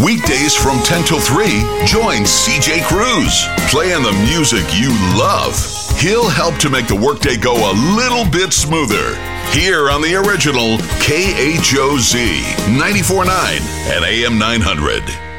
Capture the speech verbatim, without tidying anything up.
Weekdays from ten till three, join C J Cruz, playing the music you love. He'll help to make the workday go a little bit smoother. Here on the original K H O Z, ninety-four point nine and A M nine hundred.